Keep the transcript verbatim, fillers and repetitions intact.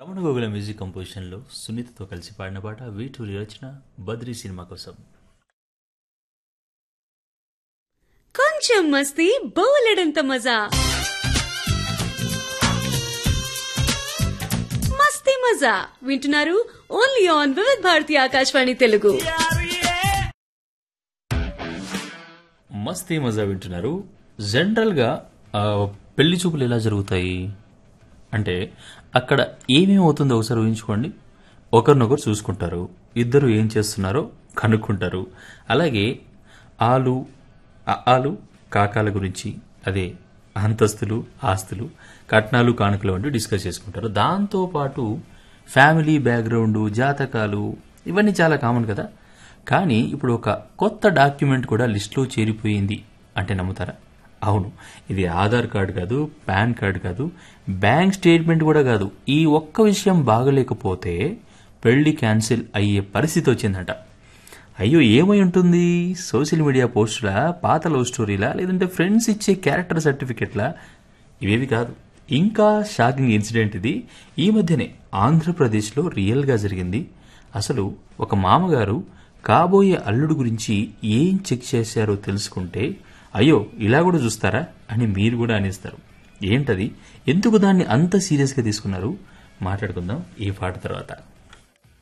Ramana Gogula music కంపోజిషన్లో సునీతతో కలిసి పాడిన పాట వీటూరి రచన బద్రీ సినిమా కోసం. కొంచెం మస్తీ బోలెడంత మజా, మస్తీ మజా వింటున్నారు ఓన్లీ ఆన్ వివిధ భారతి ఆకాశవాణి తెలుగు. మస్తీ మజా వింటున్నారు. జనరల్గా పెళ్లి చూపులు ఎలా జరుగుతాయి అంటే అక్కడ ఏమేమి అవుతుందో ఒకసారి ఊహించుకోండి. ఒకరినొకరు చూసుకుంటారు, ఇద్దరు ఏం చేస్తున్నారో కనుక్కుంటారు. అలాగే ఆలు ఆలు కాకాల గురించి, అదే అంతస్తులు, ఆస్తులు, కట్నాలు, కానుకలు వంటి డిస్కస్ చేసుకుంటారు. దాంతోపాటు ఫ్యామిలీ బ్యాక్గ్రౌండ్, జాతకాలు, ఇవన్నీ చాలా కామన్ కదా. కానీ ఇప్పుడు ఒక కొత్త డాక్యుమెంట్ కూడా లిస్టులో చేరిపోయింది అంటే నమ్ముతారా? అవును, ఇది ఆధార్ కార్డు కాదు, పాన్ కార్డు కాదు, బ్యాంక్ స్టేట్మెంట్ కూడా కాదు. ఈ ఒక్క విషయం బాగలేకపోతే పెళ్లి క్యాన్సిల్ అయ్యే పరిస్థితి వచ్చిందంట. అయ్యో, ఏమై ఉంటుంది? సోషల్ మీడియా పోస్టులా, పాత లవ్ స్టోరీలా, లేదంటే ఫ్రెండ్స్ ఇచ్చే క్యారెక్టర్ సర్టిఫికెట్లా? ఇవేవి కాదు. ఇంకా షాకింగ్ ఇన్సిడెంట్ ఇది. ఈ మధ్యనే ఆంధ్రప్రదేశ్లో రియల్గా జరిగింది. అసలు ఒక మామగారు కాబోయే అల్లుడు గురించి ఏం చెక్ చేశారో తెలుసుకుంటే అయ్యో ఇలా కూడా చూస్తారా అని మీరు కూడా అనేస్తారు. ఏంటది? ఎందుకు దాన్ని అంత సీరియస్గా తీసుకున్నారు? మాట్లాడుకుందాం ఈ పాట తర్వాత.